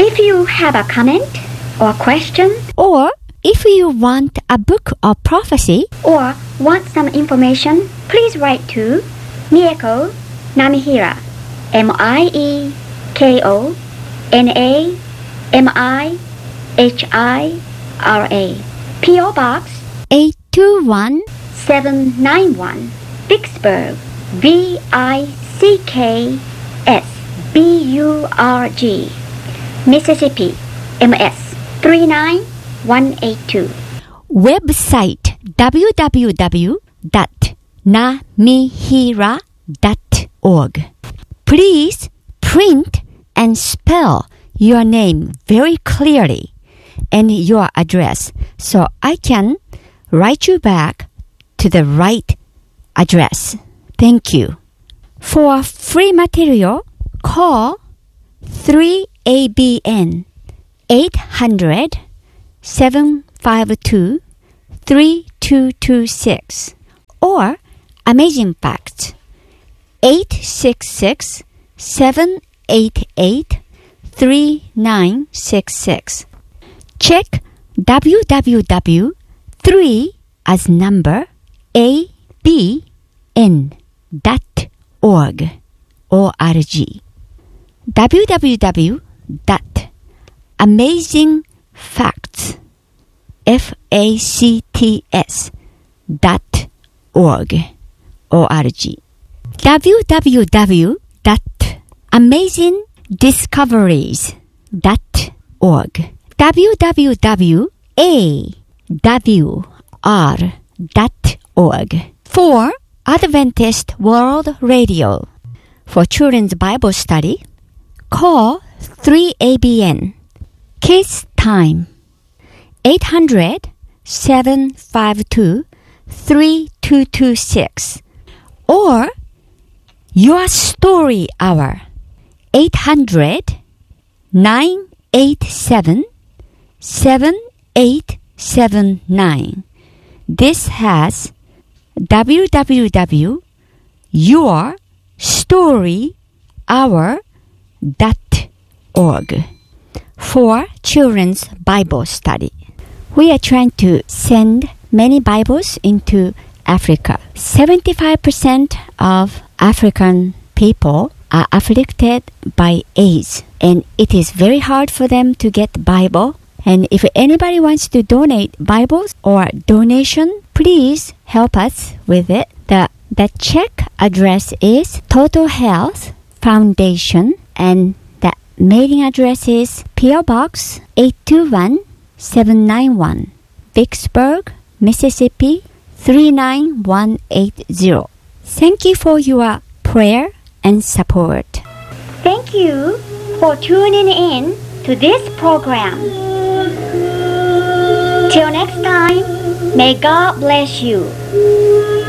If you have a comment or question, or if you want a book of prophecy, or want some information, please write to Mieko Namihira, Mieko Namihira, P.O. Box 821 791, Vicksburg, Vicksburg, Mississippi, MS 39182. Website www.namihira.org. Please print and spell your name very clearly and your address so I can write you back to the right address. Thank you. For free material, call 3ABN 800-752-3226 or Amazing Facts 866-788-3966. Check www.3 as number abn.org www.amazingfacts.org www.amazingdiscoveries.org www.awr.org. For Adventist World Radio, for Children's Bible Study, call 3ABN. Kids Time 800-752-3226 or Your Story Hour 800-987-7879. This has www.yourstoryhour.org for Children's Bible Study. We are trying to send many Bibles into Africa. 75% of African people are afflicted by AIDS, and it is very hard for them to get Bible. And if anybody wants to donate Bibles or donation, please help us with it. The check address is Total Health Foundation, and the mailing address is P.O. Box 821-791, Vicksburg, Mississippi 39180. Thank you for your prayer and support. Thank you for tuning in to this program. Till next time, may God bless you.